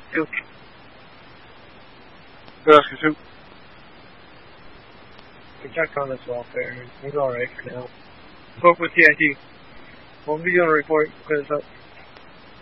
Good Oscar Soup. We checked on his welfare. He's alright for now. Spoke with TIT. Won't be doing a report because